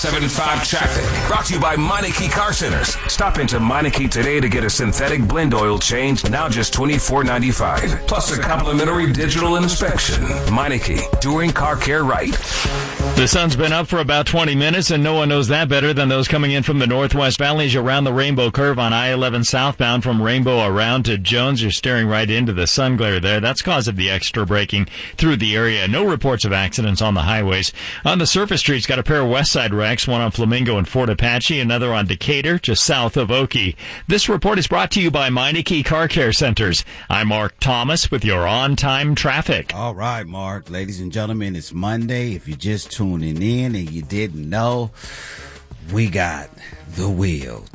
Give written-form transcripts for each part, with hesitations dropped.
95.5 Traffic. Brought to you by Meineke Car Centers. Stop into Meineke today to get a synthetic blend oil change, now just $24.95. Plus a complimentary digital inspection. Meineke, doing car care right. The sun's been up for about 20 minutes, and no one knows that better than those coming in from the Northwest Valleys around the Rainbow Curve on I-11 southbound from Rainbow around to Jones. You're staring right into the sun glare there. That's cause of the extra braking through the area. No reports of accidents on the highways. On the surface streets, got a pair of west side wrecks, one on Flamingo and Fort Apache, another on Decatur, just south of Oakey. This report is brought to you by Meineke Car Care Centers. I'm Mark Thomas with your on-time traffic. All right, Mark. Ladies and gentlemen, it's Monday. If you're just tuning in and you didn't know, we got the wheel,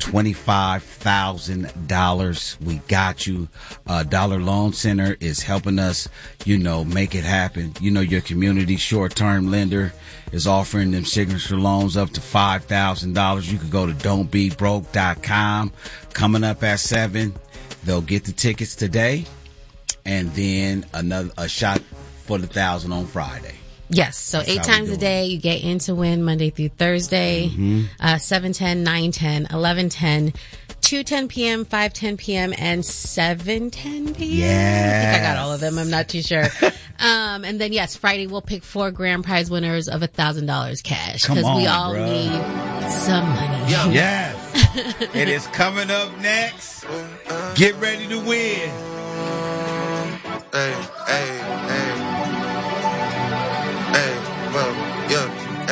$25,000. We got you. Dollar Loan Center is helping us, make it happen. Your community short-term lender is offering them signature loans up to $5,000. You could go to don'tbebroke.com. Coming up at 7, they'll get the tickets today, and then a shot for the 1,000 on Friday. Yes, so that's 8 times a day you get in to win Monday through Thursday, 7:10, 9:10, 11:10, 2:10 p.m., 5:10 p.m., and 7:10 p.m. Yes. I think I got all of them. I'm not too sure. And then, yes, Friday we'll pick 4 grand prize winners of $1,000 cash because we all need some money. Yes. It is coming up next. Get ready to win. Hey.